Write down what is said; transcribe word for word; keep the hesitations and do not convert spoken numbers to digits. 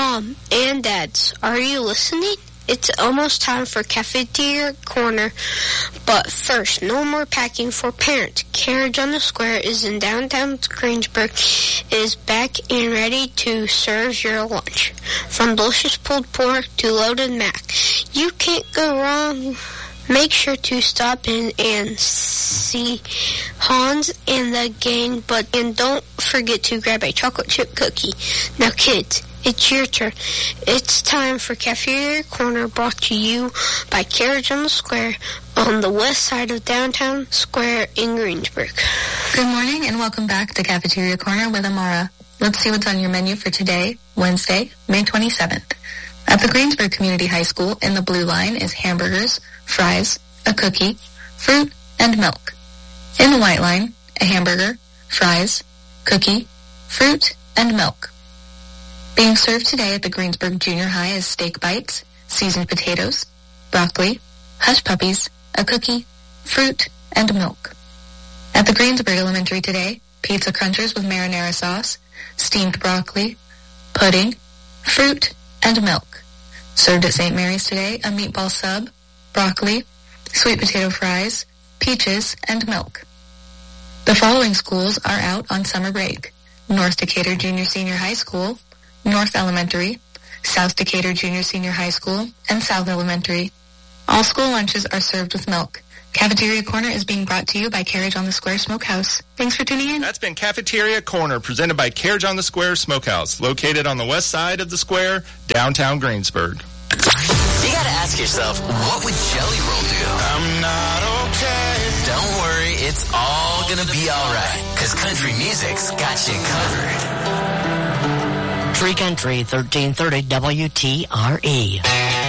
Mom and Dads, are you listening? It's almost time for Cafeteria Corner, but first, no more packing for parents. Carriage on the Square is in downtown Greensburg, is back and ready to serve your lunch. From delicious pulled pork to loaded mac, you can't go wrong. Make sure to stop in and see Hans and the gang, but and don't forget to grab a chocolate chip cookie. Now, kids, it's your turn. It's time for Cafeteria Corner, brought to you by Carriage on the Square on the west side of downtown Square in Greensburg. Good morning and welcome back to Cafeteria Corner with Amara. Let's see what's on your menu for today, Wednesday, May twenty-seventh. At the Greensburg Community High School, in the blue line is hamburgers, fries, a cookie, fruit, and milk. In the white line, a hamburger, fries, cookie, fruit, and milk. Being served today at the Greensburg Junior High is steak bites, seasoned potatoes, broccoli, hush puppies, a cookie, fruit, and milk. At the Greensburg Elementary today, pizza crunchers with marinara sauce, steamed broccoli, pudding, fruit, and milk. Served at Saint Mary's today, a meatball sub, broccoli, sweet potato fries, peaches, and milk. The following schools are out on summer break: North Decatur Junior Senior High School, North Elementary, South Decatur Junior Senior High School, and South Elementary. All school lunches are served with milk. Cafeteria Corner is being brought to you by Carriage on the Square Smokehouse. Thanks for tuning in. That's been Cafeteria Corner, presented by Carriage on the Square Smokehouse, located on the west side of the square, downtown Greensburg. You gotta ask yourself, what would Jelly Roll do? I'm not okay. Don't worry, it's all gonna be alright, cause country music's got you covered. Tree Country, thirteen thirty W T R E.